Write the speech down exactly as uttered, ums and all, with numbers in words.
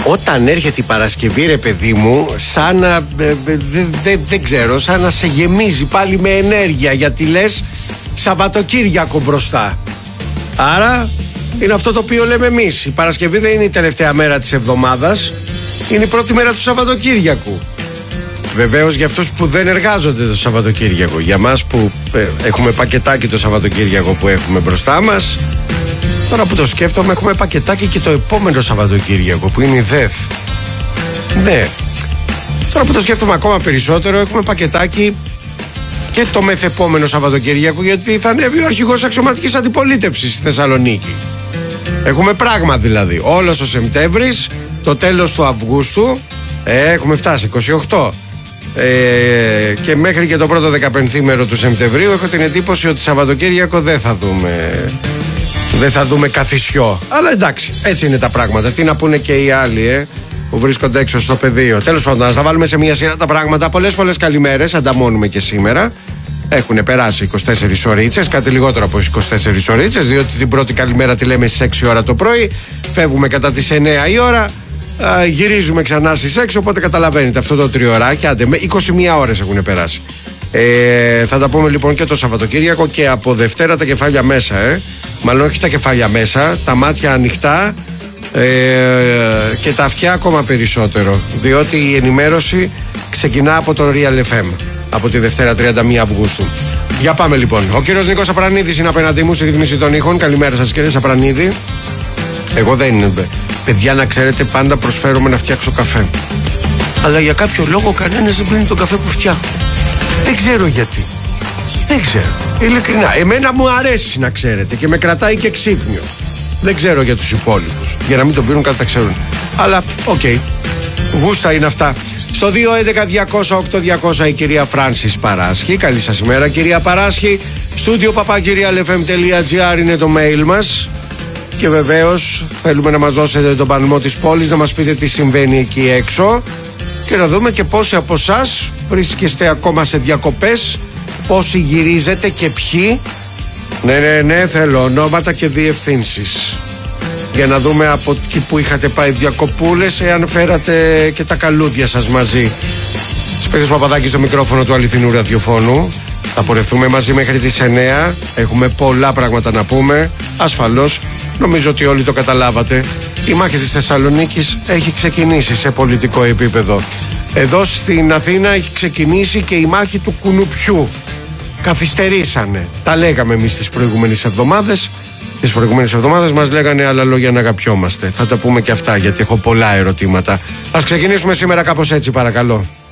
Όταν έρχεται η Παρασκευή, ρε παιδί μου, σαν να, ε, δε, δε, δεν ξέρω, σαν να σε γεμίζει πάλι με ενέργεια, γιατί λες Σαββατοκύριακο μπροστά. Άρα είναι αυτό το οποίο λέμε εμείς. Η Παρασκευή δεν είναι η τελευταία μέρα της εβδομάδας, είναι η πρώτη μέρα του Σαββατοκύριακου. Βεβαίως για αυτούς που δεν εργάζονται το Σαββατοκύριακο. Για μας που ε, έχουμε πακετάκι το Σαββατοκύριακο που έχουμε μπροστά μας, τώρα που το σκέφτομαι, έχουμε πακετάκι και το επόμενο Σαββατοκύριακο που είναι η ΔΕΘ. Ναι. Τώρα που το σκέφτομαι ακόμα περισσότερο, έχουμε πακετάκι και το μεθεπόμενο Σαββατοκύριακο, γιατί θα ανέβει ο αρχηγός αξιωματικής αντιπολίτευσης στη Θεσσαλονίκη. Έχουμε πράγμα δηλαδή. Όλος ο Σεπτέμβρης, το τέλος του Αυγούστου, ε, έχουμε φτάσει είκοσι οκτώ. Ε, και μέχρι και το πρώτο δεκαπενθήμερο του Σεπτεμβρίου έχω την εντύπωση ότι Σαββατοκύριακο δεν θα δούμε. Δεν θα δούμε καθισιό. Αλλά εντάξει, έτσι είναι τα πράγματα. Τι να πούνε και οι άλλοι, ε, που βρίσκονται έξω στο πεδίο. Τέλος πάντων, να τα βάλουμε σε μια σειρά τα πράγματα. Πολλές πολλές καλημέρες, ανταμώνουμε και σήμερα. Έχουν περάσει είκοσι τέσσερις ωρίτσες, κάτι λιγότερο από είκοσι τέσσερις ωρίτσες, διότι την πρώτη καλημέρα τη λέμε στις έξι ώρα το πρωί. Φεύγουμε κατά τις εννιά η ώρα. Α, γυρίζουμε ξανά στις έξι, οπότε καταλαβαίνετε αυτό το τριωράκι. Άντε, με είκοσι μία ώρες έχουν περάσει. Ε, θα τα πούμε λοιπόν και το Σαββατοκύριακο και από Δευτέρα τα κεφάλια μέσα, ε. Μάλλον όχι τα κεφάλια μέσα, τα μάτια ανοιχτά, ε, και τα αυτιά ακόμα περισσότερο, διότι η ενημέρωση ξεκινά από τον Real εφ εμ από τη Δευτέρα τριάντα μία Αυγούστου. Για πάμε λοιπόν. Ο κύριος Νίκος Απρανίδης είναι απέναντί μου στη ρύθμιση των ήχων. Καλημέρα σας κύριε Απρανίδη. Εγώ δεν είναι. Παιδιά, να ξέρετε, πάντα προσφέρομαι να φτιάξω καφέ. Αλλά για κάποιο λόγο κανένας δεν πίνει τον καφέ που φτιάχνω. Δεν ξέρω γιατί. Δεν ξέρω. Ειλικρινά. Εμένα μου αρέσει, να ξέρετε, και με κρατάει και ξύπνιο. Δεν ξέρω για τους υπόλοιπους. Για να μην τον πίνουν, κάτι τα ξέρουν. Αλλά, οκ. Okay. Γούστα είναι αυτά. Στο δύο έντεκα διακόσια οκτώ διακόσια η κυρία Φράνσις Παράσχη. Καλή σας ημέρα, κυρία Παράσχη. Στούντιο παπάκυρια ελ εφ εμ τελεία τζι άρ είναι το mail μας. Και βεβαίως θέλουμε να μας δώσετε τον πανμό της πόλης, να μας πείτε τι συμβαίνει εκεί έξω και να δούμε και πόσοι από εσάς βρίσκεστε ακόμα σε διακοπές, πόσοι γυρίζετε και ποιοι. Ναι, ναι, ναι, θέλω ονόματα και διευθύνσεις για να δούμε από εκεί που είχατε πάει διακοπούλες, εάν φέρατε και τα καλούδια σας μαζί. Σπύρος Παπαδάκης στο μικρόφωνο του αληθινού ραδιοφώνου. Θα πορευτούμε μαζί μέχρι τις εννιά. Έχουμε πολλά πράγματα να πούμε. Ασφαλώς, νομίζω ότι όλοι το καταλάβατε. Η μάχη της Θεσσαλονίκης έχει ξεκινήσει σε πολιτικό επίπεδο. Εδώ στην Αθήνα έχει ξεκινήσει και η μάχη του κουνουπιού. Καθυστερήσανε. Τα λέγαμε εμείς τις προηγούμενες εβδομάδες. Τις προηγούμενες εβδομάδες μας λέγανε άλλα λόγια να αγαπιόμαστε. Θα τα πούμε και αυτά, γιατί έχω πολλά ερωτήματα. Ας ξεκινήσουμε σήμερα κάπως έτσι, παρακαλώ.